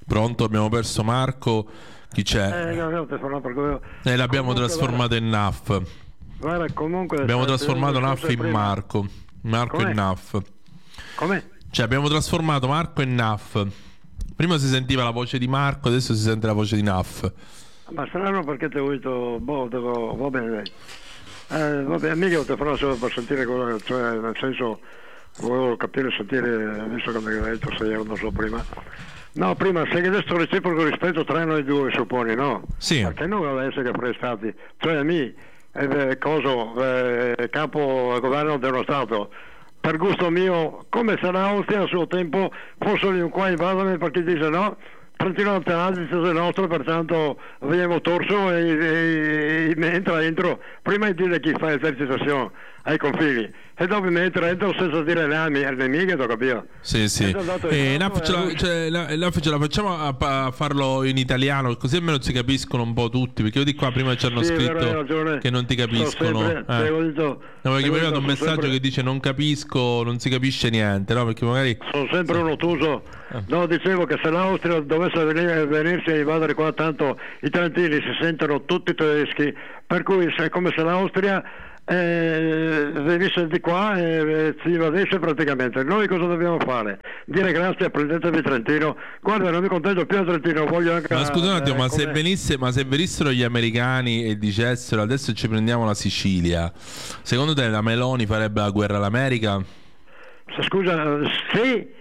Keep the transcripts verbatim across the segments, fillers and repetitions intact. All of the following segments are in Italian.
Pronto? Abbiamo perso Marco. Chi c'è? Eh, no, no, perché... Eh, l'abbiamo comunque, trasformato guarda, in N A F. Guarda, comunque Abbiamo trasformato N A F in prima. Marco. Marco Com'è? in N A F. Come? Cioè abbiamo trasformato Marco in N A F. Prima si sentiva la voce di Marco, adesso si sente la voce di N A F. Ma strano perché ti ho avuto, boh, devo, va bene, eh, va bene, mica te farò solo per sentire quello, cioè nel senso, volevo capire, sentire, visto che mi hai detto se io non so prima. No, prima, se adesso reciproco rispetto tra noi due, supponi, no? Sì. Perché non deve essere prestati, cioè a me, eh, coso, eh, capo governo dello Stato, per gusto mio, come se l'Austria a suo tempo fosse lì un qua invadere perché dice no, Trentino Alto Adige è nostro, pertanto abbiamo torso e, e, e entra dentro, prima di dire chi fa esercitazione ai confini e dopo mi entra dentro senza dire neanche al nemico, ho capito? Sì, sì. E N A F ce la, cioè, la, la, ce la facciamo a, a farlo in italiano, così almeno si capiscono un po' tutti, perché io di qua prima ci hanno sì, scritto vero, che non ti capiscono. Sempre, eh. detto, no, perché mi è arrivato un messaggio sempre, che dice non capisco, non si capisce niente, no? Perché magari sono sempre un ottuso. Eh. No, dicevo che se l'Austria dovesse venire, venirsi a invadere qua, tanto i trentini si sentono tutti tedeschi, per cui è come se l'Austria eh, venisse di qua e eh, si invadesse praticamente. Noi cosa dobbiamo fare? Dire grazie, prendetevi Trentino, guarda, non mi contento più a Trentino, voglio anche... Ma scusa un attimo, eh, ma, come... se venisse, ma se venissero gli americani e dicessero adesso ci prendiamo la Sicilia, secondo te la Meloni farebbe la guerra all'America? Scusa, sì.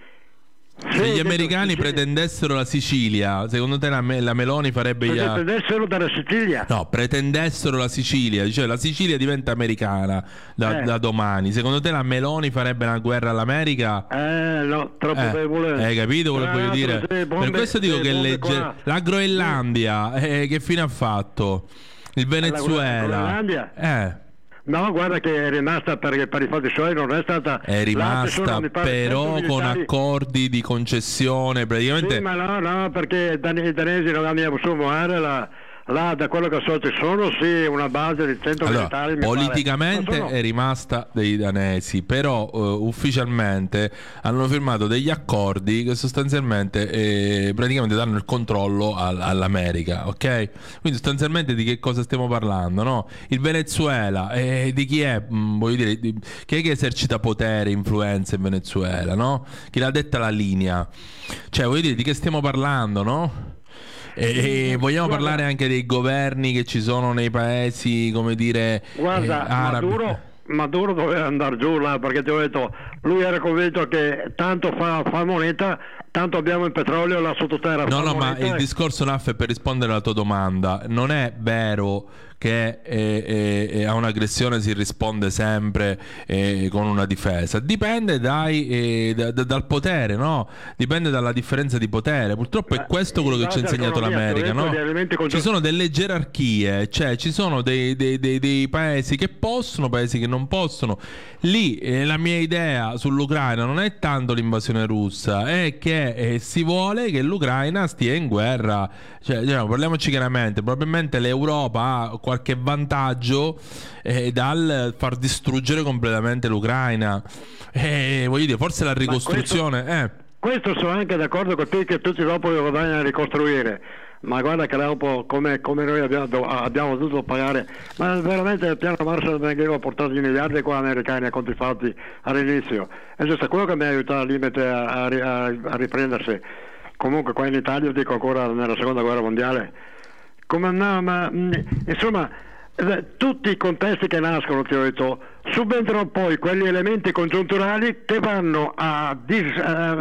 Se gli americani pretendessero la Sicilia, secondo te la, la Meloni farebbe gli... pretendessero dalla Sicilia? No, pretendessero la Sicilia, cioè la Sicilia diventa americana da, eh. da domani. Secondo te la Meloni farebbe una guerra all'America? Eh, no, troppo eh, debole. Hai capito quello che voglio dire? Bombe, per questo dico che legge... la Groenlandia, eh, che fine ha fatto? Il Venezuela. La Groenlandia? Eh. No, guarda che è rimasta per, per i fatti suoi, non è stata... È rimasta però con accordi di concessione, praticamente... Sì, ma no, no, perché i danesi non hanno avuto muore la... Là, da quello che so ci sono, sì, una base di cento allora, militari. politicamente sono... è rimasta dei danesi, però uh, ufficialmente hanno firmato degli accordi che sostanzialmente eh, praticamente danno il controllo al, all'America, ok? Quindi sostanzialmente di che cosa stiamo parlando, no? Il Venezuela, eh, di chi è, mh, voglio dire, di, chi è che esercita potere, influenza in Venezuela, no? Chi l'ha detta la linea? Cioè, voglio dire, di che stiamo parlando, no? E, e vogliamo guarda, parlare anche dei governi che ci sono nei paesi, come dire, guarda, eh, arabi. Maduro, Maduro doveva andare giù là, perché ti ho detto, lui era convinto che tanto fa, fa moneta, tanto abbiamo il petrolio là sottoterra. No, no, ma il e... discorso, N A F, è per rispondere alla tua domanda, non è vero che eh, eh, a un'aggressione si risponde sempre eh, con una difesa. Dipende dai, eh, da, da, dal potere, no? Dipende dalla differenza di potere. Purtroppo è questo quello che ci ha insegnato l'America, no? Ci sono delle gerarchie, cioè ci sono dei, dei, dei, dei paesi che possono, paesi che non possono. Lì eh, la mia idea sull'Ucraina non è tanto l'invasione russa, è che eh, si vuole che l'Ucraina stia in guerra. Cioè, diciamo, parliamoci chiaramente, probabilmente l'Europa ha qualche vantaggio eh, dal far distruggere completamente l'Ucraina. Eh, voglio dire, forse la ricostruzione... Questo, eh. questo sono anche d'accordo con te, che tutti dopo lo vanno a ricostruire. Ma guarda che dopo, come, come noi abbiamo, abbiamo dovuto pagare, ma veramente il piano Marshall veniva portato in miliardi qua americani a conti fatti all'inizio. È giusto quello che mi ha aiutato al limite a, a, a riprendersi. Comunque qua in Italia, io dico ancora nella seconda guerra mondiale, come no, ma insomma tutti i contesti che nascono, ti ho detto, subentrano poi quegli elementi congiunturali che vanno a, dis,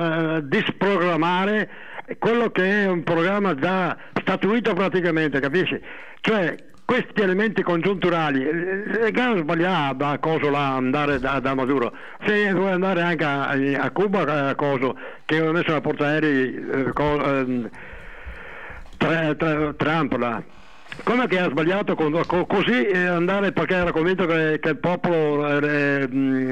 a disprogrammare quello che è un programma già statuito praticamente, capisci? Cioè questi elementi congiunturali, il gas sbagliava a coso là, andare da, da Maduro, se vuoi andare anche a, a Cuba, a coso che hanno messo a portaerei eh, eh, tra, tra, Trump là. Come che ha sbagliato con, con, così eh, andare, perché era convinto che, che il popolo eh,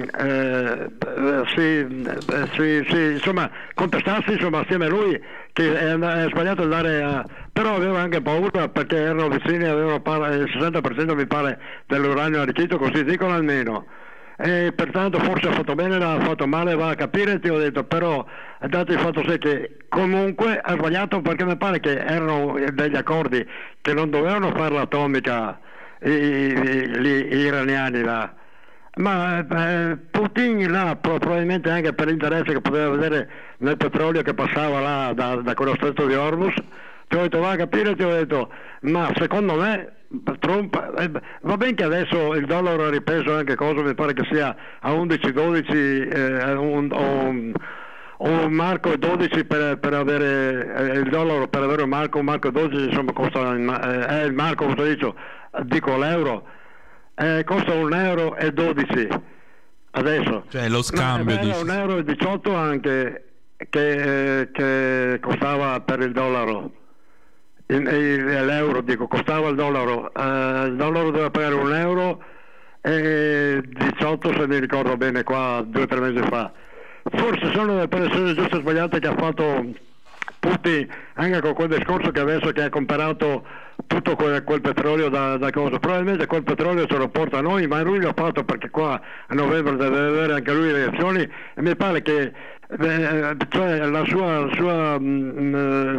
eh, si, si, si insomma contestasse insomma assieme a lui, che è, è sbagliato andare a, però aveva anche paura perché erano vicini, avevano il sessanta per cento mi pare dell'uranio arricchito, così dicono almeno, e pertanto forse ha fatto bene, ha fatto male, va a capire, ti ho detto, però dato il fatto sé che comunque ha sbagliato, perché mi pare che erano degli accordi che non dovevano fare l'atomica i, i, gli iraniani là, ma eh, Putin là probabilmente anche per l'interesse che poteva vedere nel petrolio che passava là da, da quello stretto di Hormuz, ti ho detto va a capire, ti ho detto, ma secondo me Trump, eh, va bene che adesso il dollaro ha ripreso anche cosa, mi pare che sia a undici dodici, eh, un, un, un marco e dodici per, per avere eh, il dollaro, per avere un marco, un marco e dodici insomma costa, eh, il marco, cosa dico, dico l'euro, eh, costa un euro e dodici adesso, cioè lo scambio ma era un euro e diciotto anche che, eh, che costava per il dollaro. L'euro, dico, costava il dollaro, eh, il dollaro doveva pagare un euro e diciotto, se mi ricordo bene, qua due o tre mesi fa. Forse sono le persone giuste o sbagliate che ha fatto Putin, anche con quel discorso che adesso che ha comprato tutto quel, quel petrolio da, da cosa, probabilmente quel petrolio ce lo porta a noi, ma lui l'ha fatto perché qua a novembre deve avere anche lui le elezioni e mi pare che eh, cioè la sua, sua mh,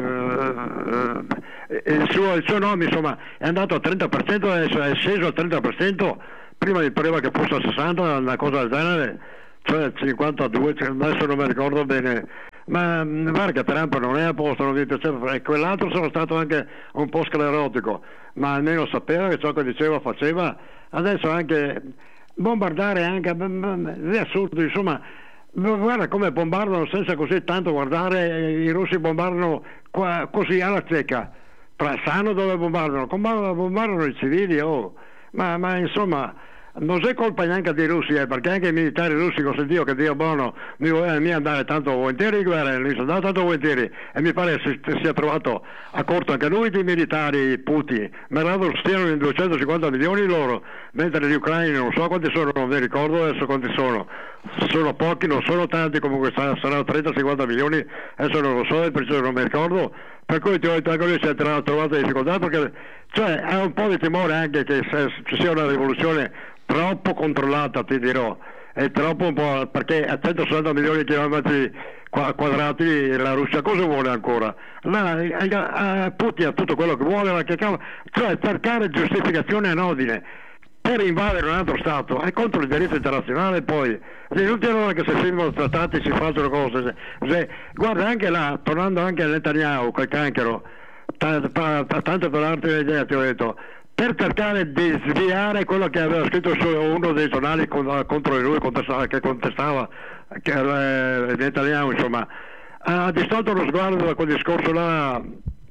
eh, il, suo, il suo nome insomma è andato al trenta per cento, è, è sceso al trenta per cento, prima mi pareva che fosse al sessanta per cento, una cosa del genere, cioè cinquantadue, adesso non mi ricordo bene, ma guarda che Trump non è a posto, non mi piaceva, e quell'altro sono stato anche un po' sclerotico, ma almeno sapeva che ciò che diceva faceva. Adesso anche bombardare anche è assurdo, insomma, guarda come bombardano senza così tanto guardare, i russi bombardano qua, così alla cieca, sanno dove bombardano, bombardano i civili, oh. ma, ma insomma non è colpa neanche dei russi, eh, perché anche i militari russi con Dio che Dio buono mi vuole andare tanto volentieri in guerra, lui si è andato tanto volentieri e mi pare si sia trovato a corto anche lui di militari Putin, malgrado stiano in duecentocinquanta milioni loro, mentre gli ucraini non so quanti sono, non mi ricordo adesso quanti sono, sono pochi, non sono tanti, comunque saranno trenta cinquanta milioni, adesso non lo so, il preciso non mi ricordo, per cui ti ho detto anche lui si è trovato difficoltà, perché cioè ha un po' di timore anche che se, ci sia una rivoluzione troppo controllata, ti dirò, è troppo un po', perché a centosessanta milioni di chilometri quadrati la Russia cosa vuole ancora? La, eh, Putin ha tutto quello che vuole, la che cava, cioè cercare giustificazioni anodine per invadere un altro Stato è contro il diritto internazionale. Poi è inutile che se firmano trattati si facciano cose, se, guarda anche là, tornando anche a Netanyahu col cancro, t- t- tanto per darti un'idea ti ho detto, per cercare di sviare quello che aveva scritto su uno dei giornali contro di lui, contestava, che contestava che eh, Netanyahu, insomma, ha distolto lo sguardo da quel discorso là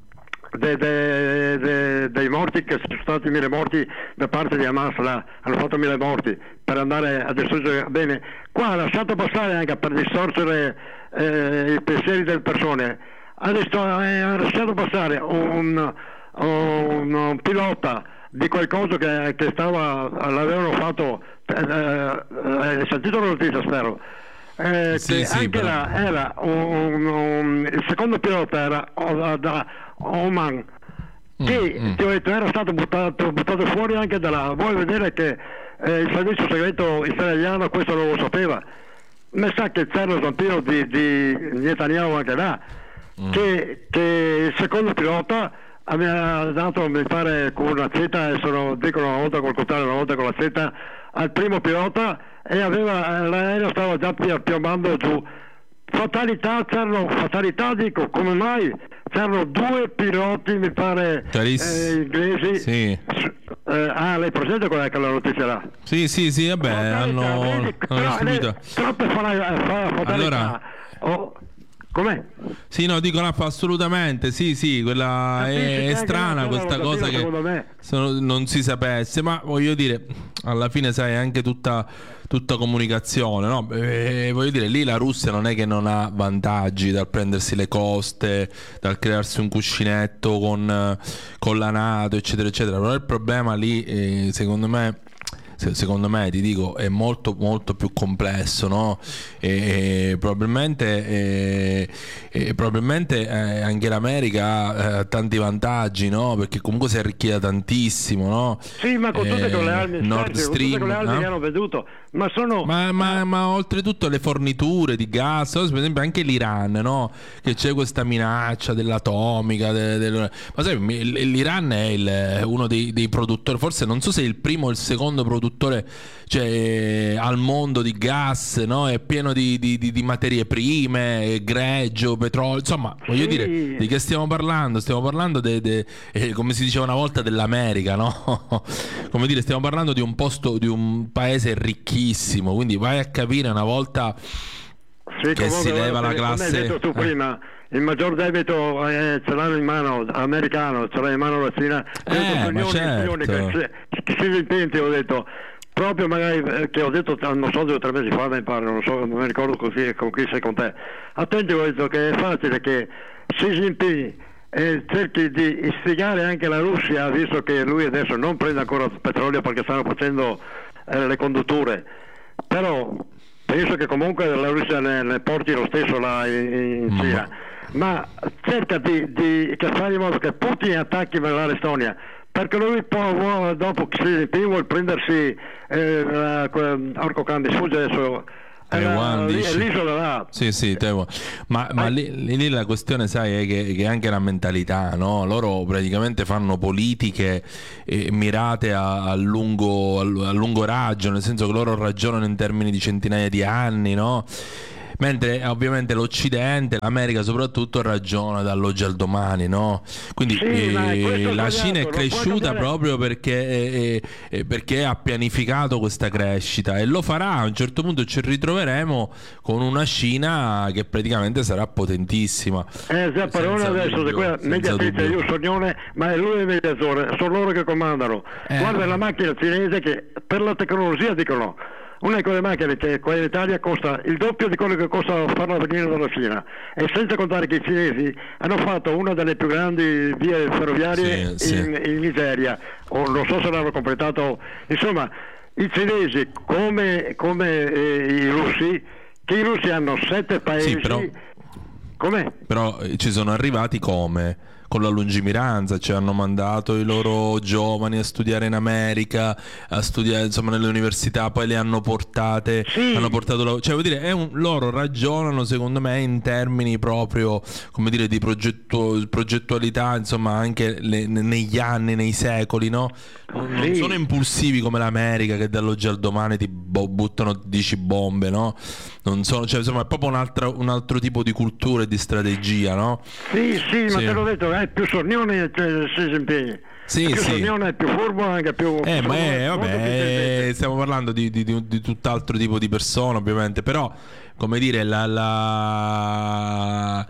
de, de, de, dei morti, che sono stati mille morti da parte di Hamas, là, hanno fatto mille morti per andare a distruggere. Bene, qua ha lasciato passare anche per distorcere eh, i pensieri delle persone, ha, distor- eh, ha lasciato passare un, un, un pilota di qualcosa che, che stava, l'avevano fatto, eh, eh, sentito la notizia spero, eh, sì, che sì, anche però. là era un, un, il secondo pilota era da Oman, che mm, mm. ti ho detto, era stato buttato, buttato fuori anche da là. Vuoi vedere che eh, il servizio segreto israeliano questo non lo sapeva, mi sa che c'era lo zampino di, di Netanyahu anche là, mm. che, che il secondo pilota aveva dato, mi pare, con una seta, e sono, dicono una volta col coltello, una volta con la seta, al primo pilota, e aveva, l'aereo stava già piombando giù. Fatalità, c'erano, fatalità dico, come mai? C'erano due piloti, mi pare, eh, inglesi. Sì. Eh, ah, lei presente qual è che la notizia là? Sì, sì, sì, vabbè, hanno, hanno però, subito. Troppe fatalità. Allora, oh. Com'è? Sì, no, dico no, assolutamente, sì, sì, quella è, è strana questa cosa che sono, non si sapesse, ma voglio dire, alla fine sai, è anche tutta, tutta comunicazione, no? E, voglio dire, lì la Russia non è che non ha vantaggi dal prendersi le coste, dal crearsi un cuscinetto con, con la NATO, eccetera, eccetera, però il problema lì, eh, secondo me, secondo me ti dico è molto molto più complesso, no? E, e probabilmente e, e probabilmente eh, anche l'America ha eh, tanti vantaggi, no? Perché comunque si è arricchita tantissimo, no? Sì, ma con tutte eh, quelle armi, Nord certo, Stream, con tutte quelle armi eh? che hanno venduto, ma sono... Ma, ma, ma oltretutto le forniture di gas, per esempio anche l'Iran, no? Che c'è questa minaccia dell'atomica, de, de, ma sai, l'Iran è il, uno dei, dei produttori, forse non so se è il primo o il secondo produttore, cioè, al mondo di gas, no? È pieno di, di, di, di materie prime, greggio, petrolio, insomma, voglio sì. dire, di che stiamo parlando? Stiamo parlando, de, de, eh, come si diceva una volta, dell'America, no? Come dire, stiamo parlando di un posto, di un paese ricchissimo, quindi vai a capire una volta sì, che si leva la classe. Come hai detto tu prima, il maggior debito eh, ce l'hanno in mano americano, ce l'ha in mano la Cina, eh, ma certo. che si intende, ho detto proprio magari eh, che ho detto non so due o tre mesi fa, mi pare, non so, non mi ricordo con chi, con chi sei con te. Attenti, ho detto che è facile che Xi Jinping e cerchi di istigare anche la Russia, visto che lui adesso non prende ancora petrolio perché stanno facendo eh, le condutture, però penso che comunque la Russia ne, ne porti lo stesso là in, in Cina, ma cerca di, di che fare in modo che Putin attacchi l'Estonia, perché lui poi dopo Xi Jinping vuole prendersi eh, Orco Candy, sfugge adesso. Taiwan, eh, dici? l'isola là. Sì, sì, Taiwan. Ma, ma lì, lì la questione, sai, è che, che anche la mentalità, no? Loro praticamente fanno politiche eh, mirate a, a, lungo, a, a lungo raggio, nel senso che loro ragionano in termini di centinaia di anni, no? Mentre ovviamente l'Occidente, l'America soprattutto, ragiona dall'oggi al domani, no? Quindi sì, eh, la sbagliato, Cina è cresciuta proprio perché, eh, eh, perché ha pianificato questa crescita, e lo farà. A un certo punto ci ritroveremo con una Cina che praticamente sarà potentissima. Eh, Zapparone adesso, di quella mediatrice, io sognone, ma è lui il mediatore, sono loro che comandano. Eh. Guarda la macchina cinese che per la tecnologia dicono, una di quelle macchine che qua in Italia costa il doppio di quello che costa farla venire dalla Cina, e senza contare che i cinesi hanno fatto una delle più grandi vie ferroviarie sì, in, sì. in Nigeria, o non so se l'hanno completato, insomma i cinesi come, come eh, i russi, che i russi hanno sette paesi. Sì, però, come? però eh, ci sono arrivati come? Con la lungimiranza, cioè hanno mandato i loro giovani a studiare in America, a studiare insomma nelle università, poi le hanno portate, sì. hanno portato la, cioè vuol dire è un, loro ragionano secondo me in termini proprio, come dire, di progettu, progettualità, insomma anche le, negli anni, nei secoli, no? Non, non sono impulsivi come l'America che dall'oggi al domani ti bo- buttano dieci bombe, no? Non sono, cioè insomma è proprio un altro, un altro tipo di cultura e di strategia, no? Sì, sì, ma sì. te l'ho detto, è più sornione cioè, Xi Jinping. Sì, più sì. sornione, è più furbo, anche più... Eh, ma è, molto vabbè, più eh, stiamo parlando di, di, di, di tutt'altro tipo di persone, ovviamente, però, come dire, la... la...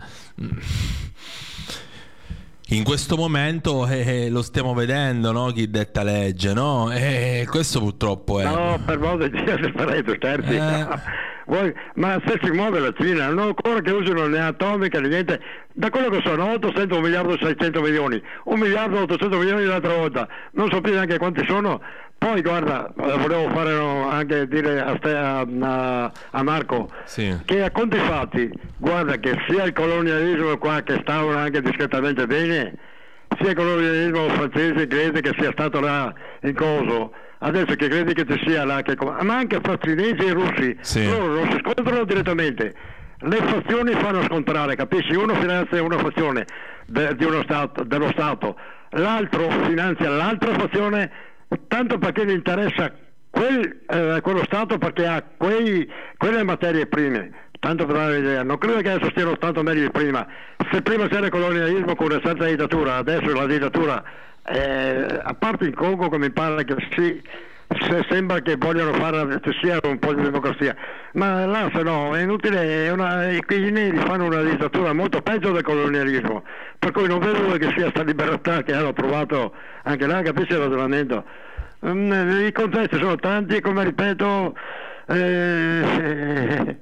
in questo momento eh, lo stiamo vedendo, no? Chi detta legge, no? E questo purtroppo è... No, per modo di dire, farei tu scherzi. Eh... Vuoi, ma se si muove la Cina, non ancora che usino né atomica né niente, da quello che sono ottocento, un miliardo e seicento milioni, un miliardo e ottocento milioni l'altra volta, non so più neanche quanti sono. Poi guarda, volevo fare anche dire a, te, a, a Marco, sì. che a conti fatti, guarda che sia il colonialismo qua che stavano anche discretamente bene, sia il colonialismo francese, inglese che sia stato là in coso, adesso che credi che ci sia là, che, ma anche fra cinesi e russi, sì. loro non si scontrano direttamente, le fazioni fanno scontrare, capisci? Uno finanzia una fazione de, di uno stato, dello Stato, l'altro finanzia l'altra fazione, tanto perché gli interessa quel, eh, quello Stato, perché ha quei, quelle materie prime. Tanto per dare l'idea, non credo che adesso stiano tanto meglio di prima. Se prima c'era il colonialismo con una certa dittatura, adesso la dittatura, eh, a parte in Congo, che mi pare che sì, se sembra che vogliono fare ci sia un po' di democrazia, ma là se no è inutile, è una, i neri fanno una dittatura molto peggio del colonialismo, per cui non vedo che sia sta libertà che hanno trovato anche là, capisci il ragionamento? Um, I contesti sono tanti, come ripeto, eh,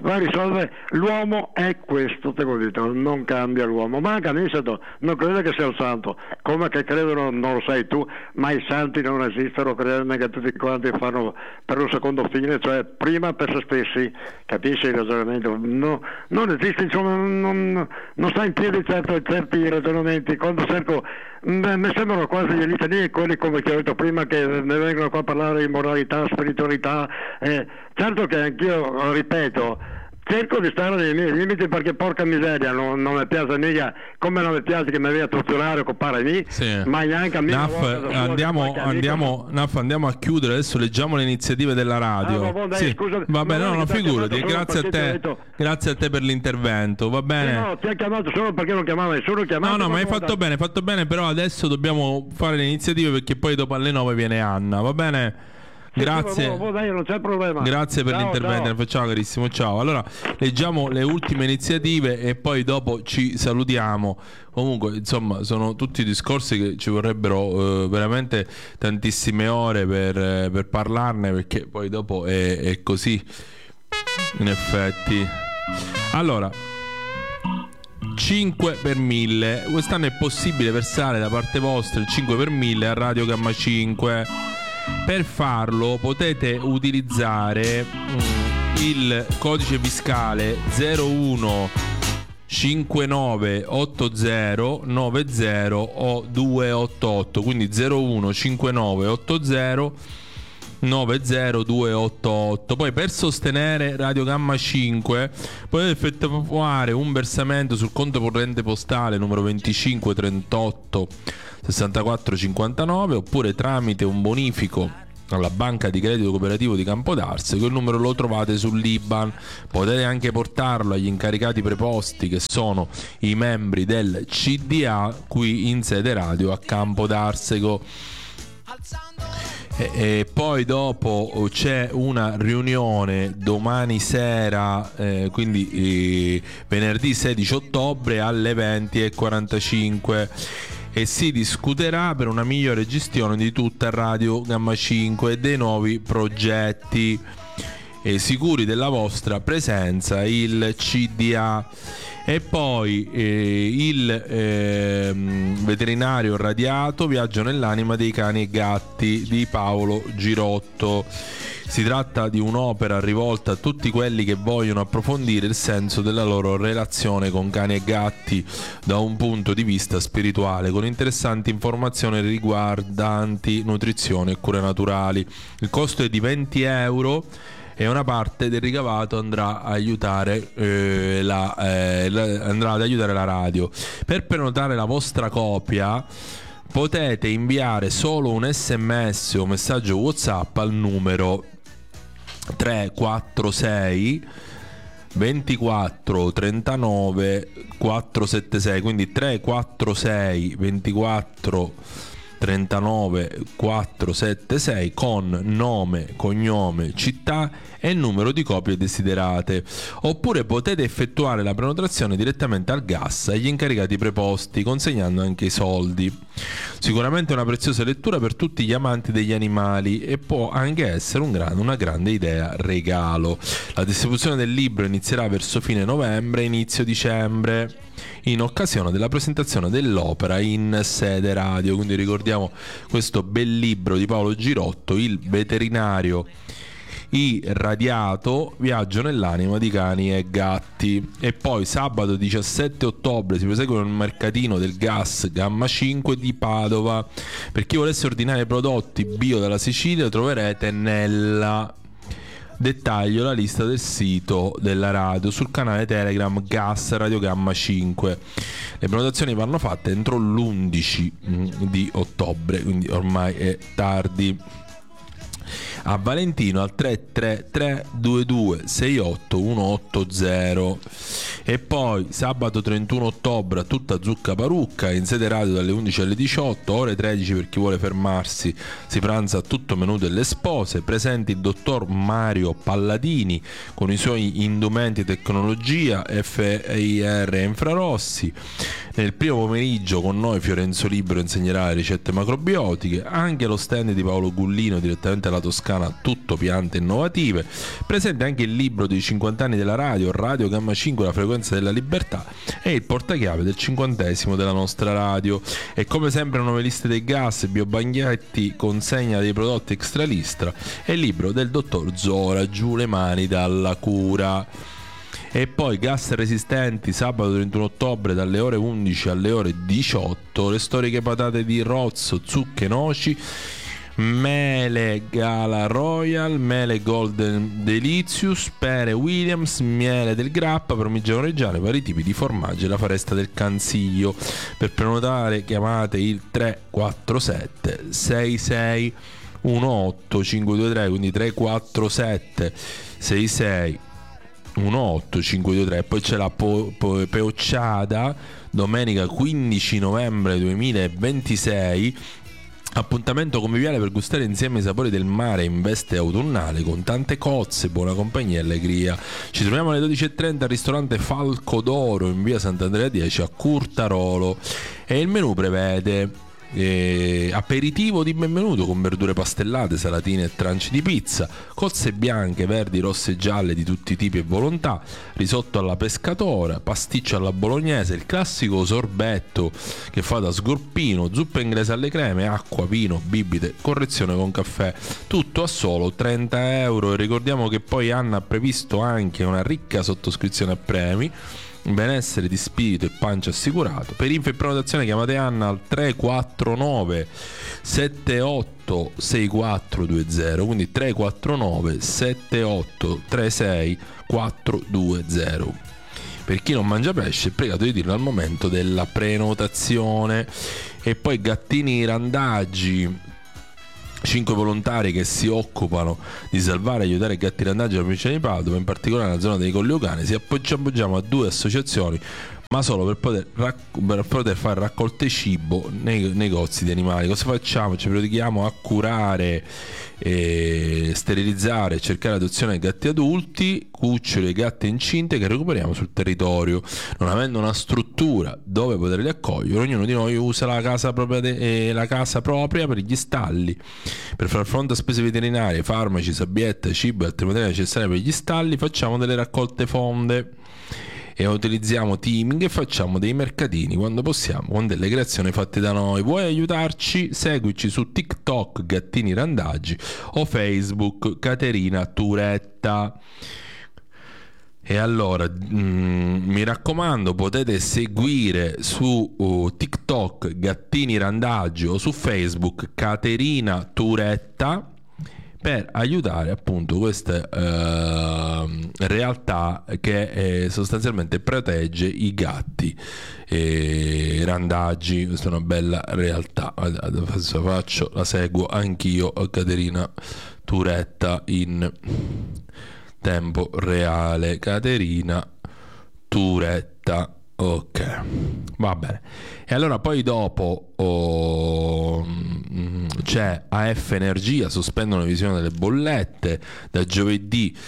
va a risolvere. L'uomo è questo, te l'ho detto, non cambia l'uomo. Ma anche Aniceto non credo che sia il santo, come che credono, non lo sai tu, ma i santi non esistono, crederne che tutti quanti fanno per un secondo fine, cioè prima per se stessi, capisci il ragionamento? No, non esiste, insomma, non, non sta in piedi certo, certi ragionamenti. Quando cerco, mi sembrano quasi gli italiani, quelli come ti ho detto prima, che ne vengono qua a parlare di moralità, spiritualità. Eh, certo che anch'io, ripeto, cerco di stare nei miei limiti, perché porca miseria, non, non mi piace mica, come non mi piace che mi veda a torturare o occupare lì, sì. ma neanche a me. Naf, andiamo, andiamo, Naf, andiamo a chiudere, adesso leggiamo le iniziative della radio. Ah, vabbè, dai, sì. scusa, va bene, no, no, figurati, grazie a te, detto... grazie a te per l'intervento, va bene? No, no, ti ha chiamato solo perché non chiamava nessuno, chiamato. No, no, ma hai fatto da... bene, hai fatto bene, però adesso dobbiamo fare le iniziative, perché poi dopo alle nove viene Anna, va bene? Grazie, oh, oh, dai, non c'è problema. Grazie per ciao, l'intervento, ciao. ciao carissimo, ciao. Allora, leggiamo le ultime iniziative e poi dopo ci salutiamo. Comunque, insomma, sono tutti discorsi che ci vorrebbero eh, veramente tantissime ore per, eh, per parlarne, perché poi dopo è, è così, in effetti. Allora, cinque per mille. Quest'anno è possibile versare da parte vostra il cinque per mille a Radio Gamma cinque. Per farlo potete utilizzare mm, il codice fiscale zero uno cinque nove otto zero nove zero o due otto otto, quindi zero uno cinque nove otto zero nove zero due otto otto. Poi per sostenere Radio Gamma cinque potete effettuare un versamento sul conto corrente postale numero venticinque trentotto sessantaquattro cinquantanove, oppure tramite un bonifico alla banca di credito cooperativo di Campodarsego. Il numero lo trovate sull'I B A N. Potete anche portarlo agli incaricati preposti, che sono i membri del C D A qui in sede radio a Campodarsego. E, e poi dopo c'è una riunione domani sera, eh, quindi eh, venerdì sedici ottobre alle venti e quarantacinque, e si discuterà per una migliore gestione di tutta Radio Gamma cinque e dei nuovi progetti. E sicuri della vostra presenza, il C D A. E poi eh, il eh, veterinario radiato, viaggio nell'anima dei cani e gatti di Paolo Girotto. Si tratta di un'opera rivolta a tutti quelli che vogliono approfondire il senso della loro relazione con cani e gatti da un punto di vista spirituale, con interessanti informazioni riguardanti nutrizione e cure naturali. Il costo è di venti euro e una parte del ricavato andrà a aiutare eh, la, eh, la, andrà ad aiutare la radio. Per prenotare la vostra copia potete inviare solo un sms o messaggio WhatsApp al numero tre quattro sei ventiquattro trentanove quattrocentosettantasei, quindi tre quattro sei ventiquattro trentanove quattrocentosettantasei con nome, cognome, città e numero di copie desiderate. Oppure potete effettuare la prenotazione direttamente al gas agli incaricati preposti, consegnando anche i soldi. Sicuramente una preziosa lettura per tutti gli amanti degli animali, e può anche essere un gran, una grande idea regalo. La distribuzione del libro inizierà verso fine novembre, inizio dicembre, in occasione della presentazione dell'opera in sede radio. Quindi ricordiamo questo bel libro di Paolo Girotto, Il veterinario irradiato, viaggio nell'anima di cani e gatti. E poi sabato diciassette ottobre si prosegue il mercatino del gas Gamma cinque di Padova. Per chi volesse ordinare prodotti bio dalla Sicilia troverete nella dettaglio la lista del sito della radio sul canale Telegram Gas Radio Gamma cinque. Le prenotazioni vanno fatte entro l'undici di ottobre, quindi ormai è tardi. A Valentino al tre tre tre due due sei otto uno otto zero. E poi sabato trentuno ottobre a tutta zucca Parucca in sede radio dalle undici alle diciotto, ore tredici per chi vuole fermarsi, si pranza a tutto menù delle spose. Presenti il dottor Mario Palladini con i suoi indumenti tecnologia F I R infrarossi. Nel primo pomeriggio con noi Fiorenzo Libero insegnerà le ricette macrobiotiche, anche lo stand di Paolo Gullino direttamente dalla Toscana, tutto piante innovative. Presente anche il libro dei cinquanta anni della radio, Radio Gamma cinque, la frequenza della libertà, e il portachiave del cinquantesimo della nostra radio. E come sempre Noveliste dei Gas, Biobagnetti, consegna dei prodotti extra listra e il libro del dottor Zora, Giù le mani dalla cura. E poi Gas Resistenti, sabato trentuno ottobre dalle ore undici alle ore diciotto, le storiche patate di Rozzo, zucche, noci, mele Gala Royal, mele Golden Delicious, pere Williams, miele del Grappa, parmigiano reggiano, vari tipi di formaggi e la foresta del Cansiglio. Per prenotare chiamate il tre quattro sette sei sei uno otto cinque due tre, quindi tre quattro sette sei sei uno otto cinque due tre. Poi c'è la po- po- Peocciada domenica quindici novembre duemilaventisei, appuntamento conviviale per gustare insieme i sapori del mare in veste autunnale, con tante cozze, buona compagnia e allegria. Ci troviamo alle dodici e trenta al ristorante Falco d'Oro in via Sant'Andrea dieci a Curtarolo, e il menù prevede Eh, aperitivo di benvenuto con verdure pastellate, salatine e tranci di pizza, cozze bianche, verdi, rosse e gialle di tutti i tipi e volontà, risotto alla pescatora, pasticcio alla bolognese, il classico sorbetto che fa da sgorpino, zuppa inglese alle creme, acqua, vino, bibite, correzione con caffè, tutto a solo trenta euro. E ricordiamo che poi Anna ha previsto anche una ricca sottoscrizione a premi, benessere di spirito e pancia assicurato. Per info e prenotazione chiamate Anna al tre quattro nove sette otto sei quattro due zero, quindi tre quattro nove sette otto tre sei quattro due zero. Per chi non mangia pesce è pregato di dirlo al momento della prenotazione. E poi Gattini Randaggi, cinque volontari che si occupano di salvare e aiutare i gatti randaggi della provincia di Padova, in particolare nella zona dei Colli Euganei. Si appoggiamo a due associazioni, ma solo per poter, racc- per poter fare raccolte cibo nei negozi di animali. Cosa facciamo? Ci predichiamo a curare, e sterilizzare e cercare adozione ai gatti adulti, cuccioli e gatte incinte che recuperiamo sul territorio. Non avendo una struttura dove poterli accogliere, ognuno di noi usa la casa propria, de- eh, la casa propria per gli stalli. Per far fronte a spese veterinarie, farmaci, sabbiette, cibo e altri materiali necessari per gli stalli, facciamo delle raccolte fonde e utilizziamo teaming e facciamo dei mercatini quando possiamo con delle creazioni fatte da noi. Vuoi aiutarci? Seguici su TikTok Gattini Randaggi o Facebook Caterina Turetta. E allora mm, mi raccomando, potete seguire su uh, TikTok Gattini Randaggi o su Facebook Caterina Turetta per aiutare appunto questa uh, realtà che eh, sostanzialmente protegge i gatti e randaggi. Questa è una bella realtà. Adesso faccio, la seguo anch'io a Caterina Turetta in tempo reale. Caterina Turetta, ok, va bene. E allora poi dopo oh, c'è A F Energia, sospendono la visione delle bollette da giovedì,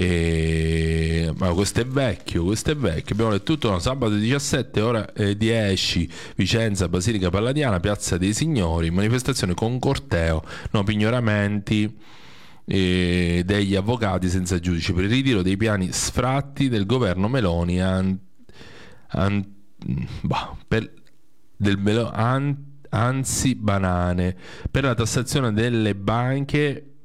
e... ma questo è vecchio, questo è vecchio. Abbiamo letto tutto, no? Sabato diciassette, ora dieci, Vicenza, Basilica Palladiana, Piazza dei Signori, manifestazione con corteo, no pignoramenti e degli avvocati senza giudice per il ritiro dei piani sfratti del governo Meloni an, an, bah, per, del Melo, an, anzi banane per la tassazione delle banche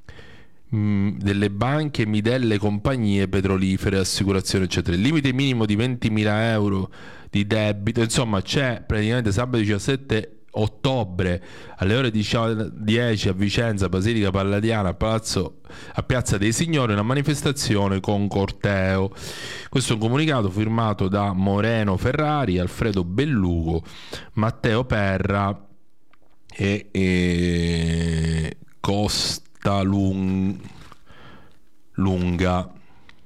mh, delle banche mi delle compagnie petrolifere, assicurazioni eccetera, il limite minimo di ventimila euro di debito. Insomma, c'è praticamente sabato diciassette ottobre alle ore dieci a Vicenza, Basilica Palladiana, a Palazzo, a Piazza dei Signori, una manifestazione con corteo. Questo è un comunicato firmato da Moreno Ferrari, Alfredo Bellugo, Matteo Perra e, e Costa Lung, Lunga.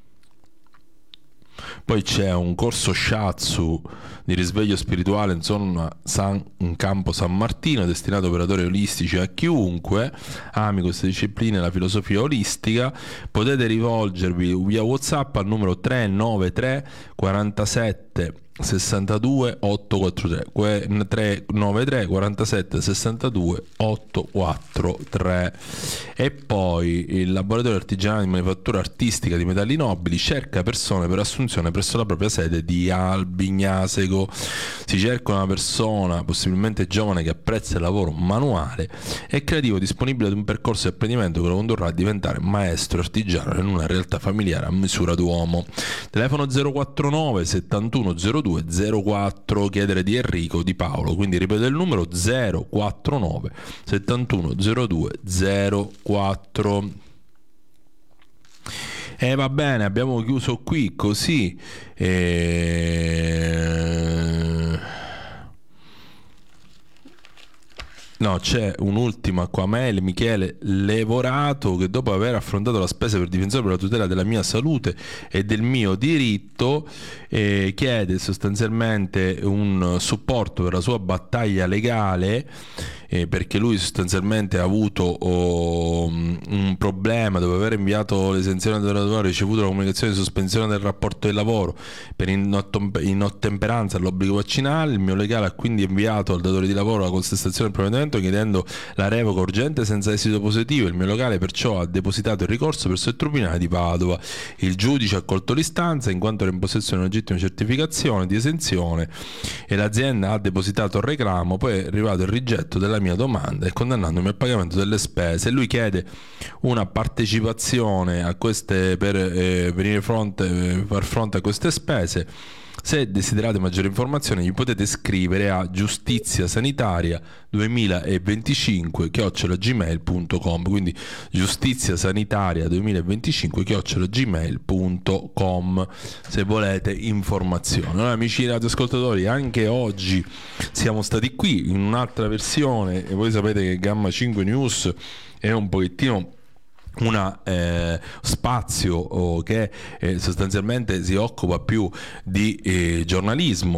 Poi c'è un corso shiatsu di risveglio spirituale in zona San, in campo San Martino, destinato a operatori olistici a chiunque ami queste discipline e la filosofia olistica. Potete rivolgervi via WhatsApp al numero tre nove tre quarantasette sessantadue ottocentoquarantatré tre nove tre quarantasette sessantadue ottocentoquarantatré. E poi il laboratorio artigianale di manifattura artistica di metalli nobili cerca persone per assunzione presso la propria sede di Albignasego. Si cerca una persona possibilmente giovane che apprezza il lavoro manuale e creativo, disponibile ad un percorso di apprendimento che lo condurrà a diventare maestro artigiano in una realtà familiare a misura d'uomo. Telefono zero quattronove settantuno zero due zero quattro, chiedere di Enrico Di Paolo, quindi ripeto il numero zero quattronove settantuno zero due zero quattro. E va bene, abbiamo chiuso qui così. E... No, c'è un'ultima qua mail, Michele Levorato, che dopo aver affrontato la spesa per difensore per la tutela della mia salute e del mio diritto, eh, chiede sostanzialmente un supporto per la sua battaglia legale, eh, perché lui sostanzialmente ha avuto oh, un problema dopo aver inviato l'esenzione del lavoro, ha ricevuto la comunicazione di sospensione del rapporto di lavoro per inottemperanza all'obbligo vaccinale. Il mio legale ha quindi inviato al datore di lavoro la contestazione del provvedimento chiedendo la revoca urgente senza esito positivo. Il mio locale perciò ha depositato il ricorso presso il tribunale di Padova. Il giudice ha accolto l'istanza in quanto era in possesso di una legittima certificazione di esenzione e l'azienda ha depositato il reclamo. Poi è arrivato il rigetto della mia domanda e condannandomi al pagamento delle spese. Lui chiede una partecipazione a queste per eh, venire fronte, far fronte a queste spese. Se desiderate maggiori informazioni gli potete scrivere a giustizia sanitaria duemilaventicinque chiocciola gmail punto com, quindi giustizia sanitaria duemilaventicinque chiocciola gmail punto com se volete informazioni. Allora, amici radioascoltatori, anche oggi siamo stati qui in un'altra versione e voi sapete che Gamma cinque News è un pochettino una eh, spazio oh, che eh, sostanzialmente si occupa più di eh, giornalismo